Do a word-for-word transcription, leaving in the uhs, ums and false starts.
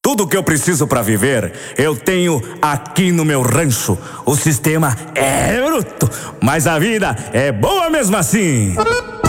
Tudo que eu preciso pra viver, eu tenho aqui no meu rancho. O sistema é bruto, mas a vida é boa mesmo assim.